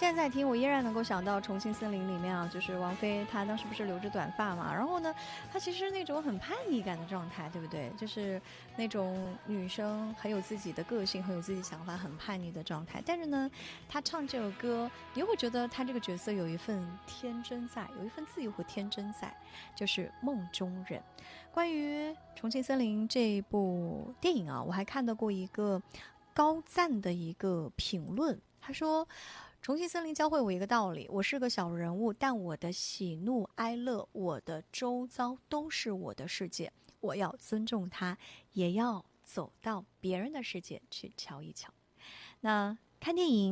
现在听，我依然能够想到《重庆森林》里面啊，就是王菲她当时不是留着短发嘛，然后呢，她其实那种很叛逆感的状态，对不对？就是那种女生很有自己的个性，很有自己想法，很叛逆的状态。但是呢，她唱这首歌，你又会觉得她这个角色有一份天真在，有一份自由和天真在，就是梦中人。关于《重庆森林》这部电影啊，我还看到过一个高赞的一个评论，他说重庆森林教会我一个道理，我是个小人物，但我的喜怒哀乐，我的周遭都是我的世界，我要尊重它，也要走到别人的世界去瞧一瞧。那看电影